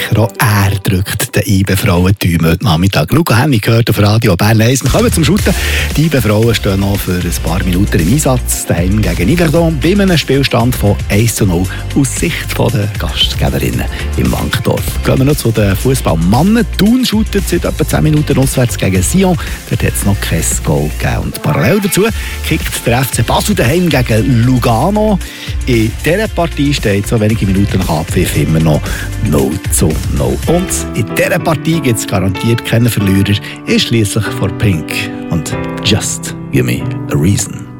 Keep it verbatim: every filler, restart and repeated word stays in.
Auch er drückt den I B E-Frauen die Däume heute Nachmittag. Luca Hemming gehört auf Radio Bern eins. Wir kommen zum Shooten. Die I B E-Frauen stehen noch für ein paar Minuten im Einsatz. Daheim gegen Yverdon bei einem Spielstand von eins zu null aus Sicht der Gastgeberinnen im Wankdorf. Gehen wir noch zu den Fußballmannen. Thun shootet seit etwa zehn Minuten auswärts gegen Sion. Dort hat es noch kein Goal gegeben. Und parallel dazu kickt der F C Basel daheim gegen Lugano. In dieser Partie steht so wenige Minuten nach Abpfiff immer noch null zu null. Und in dieser Partie gibt es garantiert keine Verlierer, ist schliesslich vor Pink und Just Give Me a Reason.